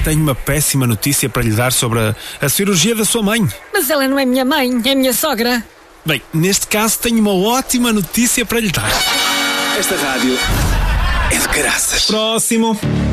tenho uma péssima notícia para lhe dar sobre a cirurgia da sua mãe. Mas ela não é minha mãe, é minha sogra. Bem, neste caso tenho uma ótima notícia para lhe dar. Esta rádio é de caraças. Próximo.